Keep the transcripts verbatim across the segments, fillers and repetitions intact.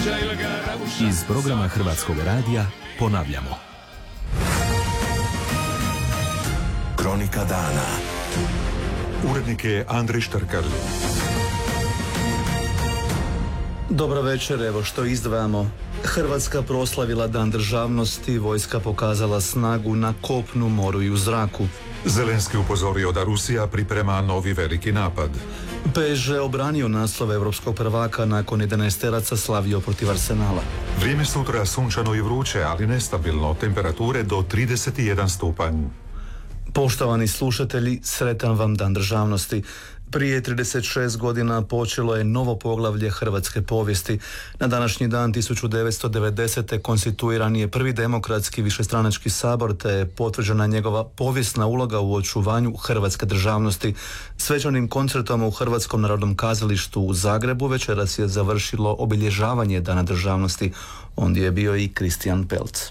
Iz programa Hrvatskog radija ponavljamo. Kronika dana. Urednik je Andrej Štrkar. Dobro večer, evo što izdvajamo. Hrvatska proslavila Dan državnosti, vojska pokazala snagu na kopnu, moru i u zraku. Zelenski upozorio da Rusija priprema novi veliki napad. P S G obranio naslov europskog prvaka nakon jedanaesteraca slavio protiv Arsenala. Vrijeme sutra sunčano i vruće, ali nestabilno, temperature do trideset jedan stupanj. Poštovani slušatelji, sretan vam Dan državnosti. Prije trideset šest godina počelo je novo poglavlje hrvatske povijesti. Na današnji dan tisuću devetsto devedesete konstituiran je prvi demokratski višestranački sabor, te je potvrđena njegova povijesna uloga u očuvanju hrvatske državnosti. Svečanim koncertom u Hrvatskom narodnom kazalištu u Zagrebu večeras je završilo obilježavanje Dana državnosti. Ondje je bio i Kristijan Pelc.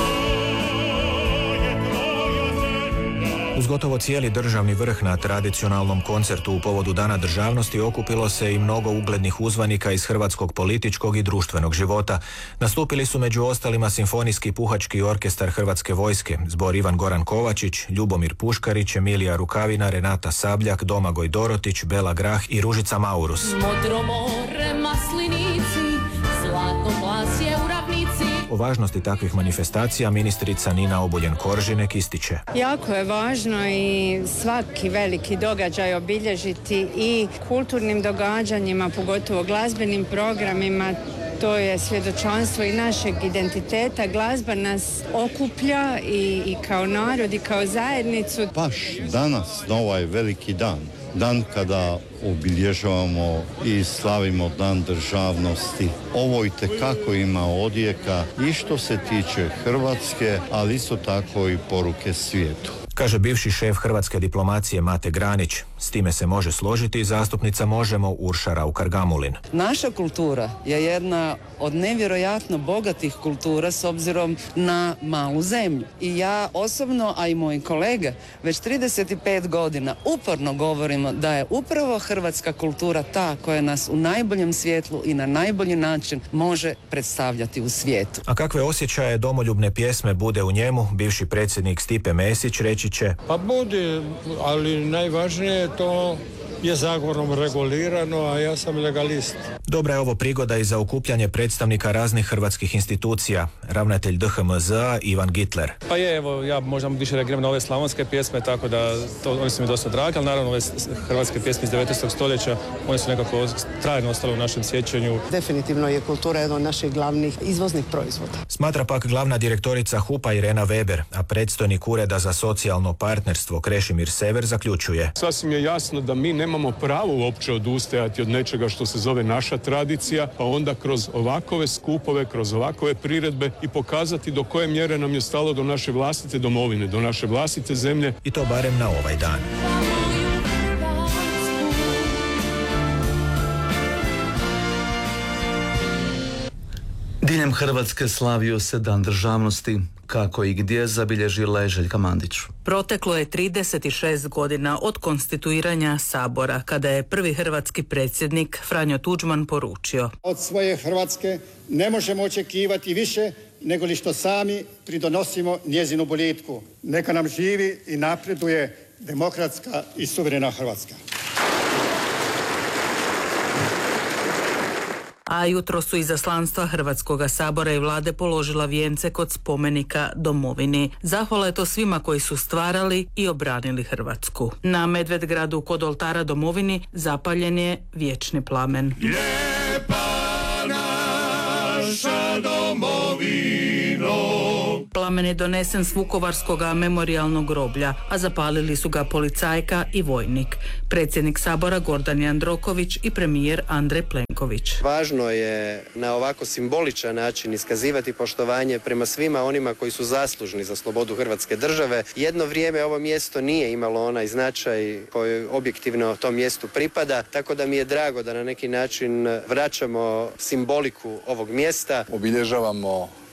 Uz gotovo cijeli državni vrh na tradicionalnom koncertu u povodu Dana državnosti okupilo se i mnogo uglednih uzvanika iz hrvatskog političkog i društvenog života. Nastupili su među ostalima Simfonijski puhački orkestar Hrvatske vojske, zbor Ivan Goran Kovačić, Ljubomir Puškarić, Emilija Rukavina, Renata Sabljak, Domagoj Dorotić, Bela Grah i Ružica Maurus. Modro more, maslinici, zlato plasje u ravnici. O važnosti takvih manifestacija ministrica Nina Obuljen-Koržinek ističe. Jako je važno i svaki veliki događaj obilježiti i kulturnim događanjima, pogotovo glazbenim programima. To je svjedočanstvo i našeg identiteta. Glazba nas okuplja i, i kao narod i kao zajednicu. Baš danas, na ovaj veliki dan, dan kada obilježavamo i slavimo Dan državnosti. Ovo itekako ima odjeka i što se tiče Hrvatske, ali isto tako i poruke svijetu. Kaže bivši šef hrvatske diplomacije Mate Granić. S time se može složiti i zastupnica Možemo Urša Raukar-Gamulin. Naša kultura je jedna od nevjerojatno bogatih kultura s obzirom na malu zemlju. I ja osobno, a i moji kolege, već trideset pet godina uporno govorimo da je upravo hrvatska kultura ta koja nas u najboljem svjetlu i na najbolji način može predstavljati u svijetu. A kakve osjećaje domoljubne pjesme bude u njemu, bivši predsjednik Stipe Mesić reći će: Pa bude, ali najvažnije to je zakonom regulirano, a ja sam legalist. Dobra je ovo prigoda i za okupljanje predstavnika raznih hrvatskih institucija. Ravnatelj D H M Z a Ivan Gitler. Pa je, evo, ja možda više reagiram na ove slavonske pjesme, tako da to, oni su mi dosta dragi, ali naravno ove hrvatske pjesme iz devetnaestog stoljeća, one su nekako trajno ostale u našem sjećanju. Definitivno je kultura jedan od naših glavnih izvoznih proizvoda. Smatra pak glavna direktorica H U P-a Irena Weber, a predstojnik Ureda za socijalno partnerstvo Krešimir Sever zaključuje. Sasvim je jasno da mi nemamo pravo uopće odustajati od nečega što se zove naša tradicija, pa onda kroz ovakove skupove, kroz ovakove priredbe i pokazati do koje mjere nam je stalo do naše vlastite domovine, do naše vlastite zemlje. I to barem na ovaj dan. Diljem Hrvatske slavio se Dan državnosti. Kako i gdje zabilježila je Željka Mandić. Proteklo je trideset šest godina od konstituiranja Sabora, kada je prvi hrvatski predsjednik Franjo Tuđman poručio: od svoje Hrvatske ne možemo očekivati više nego li što sami pridonosimo njezinu boljitku. Neka nam živi i napreduje demokratska i suverena Hrvatska. A jutro su izaslanstva Hrvatskog sabora i vlade položila vijence kod spomenika domovini. Zahvala je to svima koji su stvarali i obranili Hrvatsku. Na Medvedgradu kod oltara domovini zapaljen je vječni plamen. Lijepa naša domovino. Plamen je donesen s Vukovarskog memorijalnog groblja, a zapalili su ga policajka i vojnik, predsjednik Sabora Gordan Jandroković i premijer Andrej Plenković. Važno je na ovako simboličan način iskazivati poštovanje prema svima onima koji su zaslužni za slobodu Hrvatske države. Jedno vrijeme ovo mjesto nije imalo onaj značaj koji objektivno tom mjestu pripada, tako da mi je drago da na neki način vraćamo simboliku ovog mjesta. Obilježavamo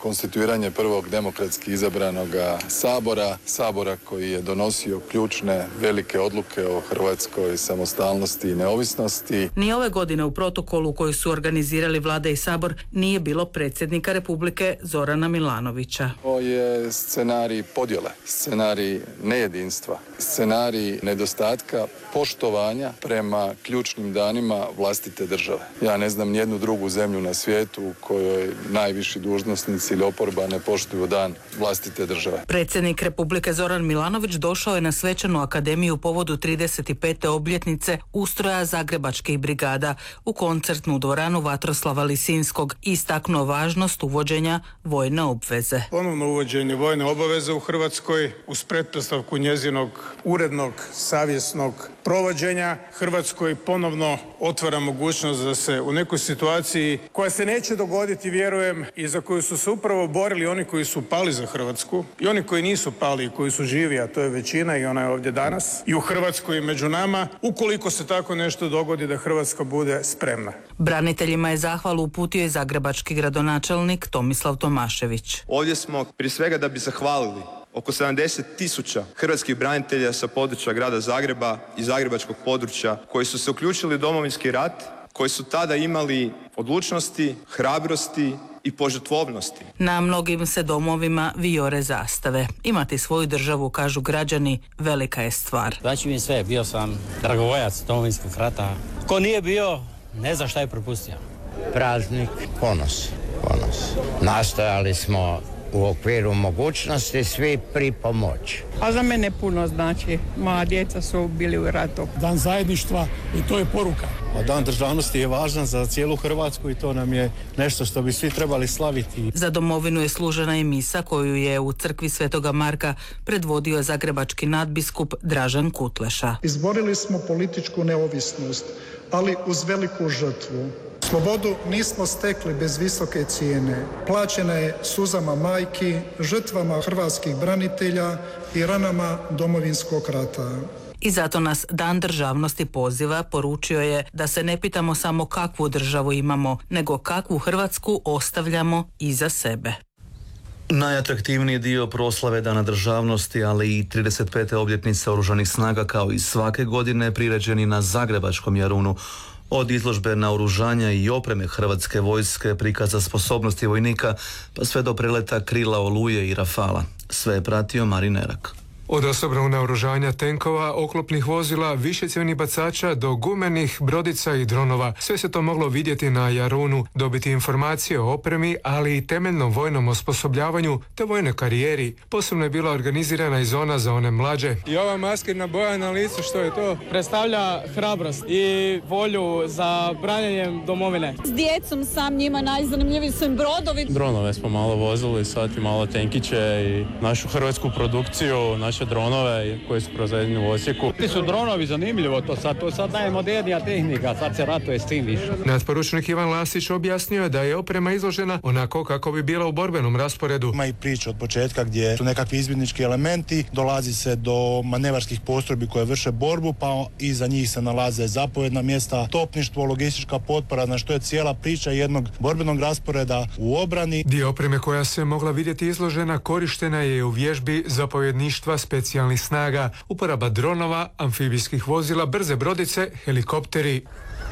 konstituiranje prvog demokratski izabranog sabora, sabora koji je donosio ključne velike odluke o hrvatskoj samostalnosti i neovisnosti. Ni ove godine u protokolu koji su organizirali Vlada i Sabor nije bilo predsjednika Republike Zorana Milanovića. Ovo je scenarij podjele, scenarij nejedinstva, scenarij nedostatka poštovanja prema ključnim danima vlastite države. Ja ne znam nijednu drugu zemlju na svijetu u kojoj najviši dužnosnici ili oporba ne poštuju dan vlastite države. Predsjednik Republike Zoran Milanović došao je na svečanu akademiju u povodu trideset pete obljetnice ustroja zagrebačkih brigada u koncertnu dvoranu Vatroslava Lisinskog i istaknuo važnost uvođenja vojne obveze. Ponovno uvođenje vojne obaveze u Hrvatskoj uz pretpostavku njezinog urednog, savjesnog provođenja Hrvatskoj ponovno otvara mogućnost da se u nekoj situaciji koja se neće dogoditi, vjerujem, i za koju su se upravo borili oni koji su pali za Hrvatsku i oni koji nisu pali i koji su živi, a to je većina i ona je ovdje danas i u Hrvatskoj i među nama, ukoliko se tako nešto dogodi da Hrvatska bude spremna. Braniteljima je zahvalu uputio i zagrebački gradonačelnik Tomislav Tomašević. Ovdje smo prije svega da bi zahvalili oko sedamdeset tisuća hrvatskih branitelja sa područja grada Zagreba i zagrebačkog područja koji su se uključili u Domovinski rat, koji su tada imali odlučnosti, hrabrosti i požrtvovnosti. Na mnogim se domovima vijore zastave. Imati svoju državu, kažu građani, velika je stvar. Znači mi sve, bio sam dragovoljac Domovinskog rata. Ko nije bio, ne zna šta je propustio. Praznik, ponos, ponos. Nastojali smo u okviru mogućnosti svi pripomoći. A za mene puno znači. Moja djeca su bili u ratu. Dan zajedništva i to je poruka. A Dan državnosti je važan za cijelu Hrvatsku i to nam je nešto što bi svi trebali slaviti. Za domovinu je služena i misa koju je u crkvi Svetoga Marka predvodio zagrebački nadbiskup Dražen Kutleša. Izborili smo političku neovisnost, ali uz veliku žrtvu. Slobodu nismo stekli bez visoke cijene. Plaćena je suzama majki, žrtvama hrvatskih branitelja i ranama Domovinskog rata. I zato nas Dan državnosti poziva, poručio je da se ne pitamo samo kakvu državu imamo, nego kakvu Hrvatsku ostavljamo iza sebe. Najatraktivniji dio proslave Dana državnosti, ali i trideset pete obljetnice Oružanih snaga kao i svake godine priređeni na zagrebačkom Jarunu. Od izložbe naoružanja i opreme hrvatske vojske, prikaza sposobnosti vojnika, pa sve do preleta krila Oluje i Rafala. Sve je pratio Marin Erak. Od osobnog naoružanja tenkova, oklopnih vozila, višecjevnih bacača do gumenih brodica i dronova. Sve se to moglo vidjeti na Jarunu, dobiti informacije o opremi, ali i temeljnom vojnom osposobljavanju te vojnoj karijeri. Posebno je bila organizirana i zona za one mlađe. I ova maskirna boja na licu, što je to? Predstavlja hrabrost i volju za branjenjem domovine. S djecom sam, njima najzanimljiviji su im brodovi. Dronove smo malo vozili, sad i malo tenkiće i našu hrvatsku produkciju, naše dronove koji su proizvedeni u Osijeku. Ti su dronovi zanimljivo, to sad, to sad najmodernija tehnika, sad se ratuje s tim više. Nadporučnik Ivan Lasić objasnio je da je oprema izložena onako kako bi bila u borbenom rasporedu. Ima i priča od početka gdje su nekakvi izvidnički elementi, dolazi se do manevarskih postrojbi koje vrše borbu, pa iza njih se nalaze zapovjedna mjesta, topništvo, logistička potpora, na što je cijela priča jednog borbenog rasporeda u obrani. Dio opreme koja se mogla vidjeti izložena korištena je u vježbi zapovjedništva specijalnih snaga, uporaba dronova, amfibijskih vozila, brze brodice, helikopteri.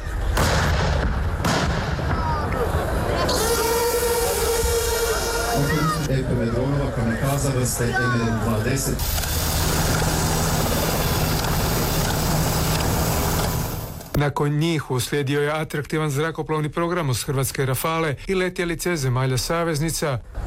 Ekove dronova kamikaza vrste M dvadeset. Nakon njih uslijedio je atraktivan zrakoplovni program uz hrvatske Rafale i letjelice zemalja saveznica.